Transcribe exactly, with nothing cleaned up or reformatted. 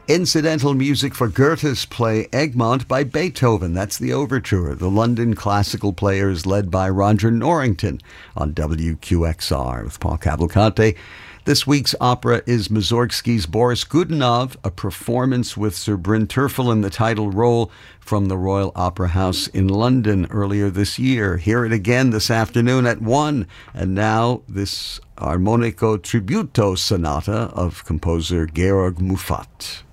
Incidental music for Goethe's play Egmont by Beethoven. That's the overture. The London classical players led by Roger Norrington on W Q X R with Paul Cavalcante. This week's opera is Mussorgsky's Boris Godunov, a performance with Sir Bryn Terfel in the title role from the Royal Opera House in London earlier this year. Hear it again this afternoon at one. And now this Armonico Tributo Sonata of composer Georg Muffat.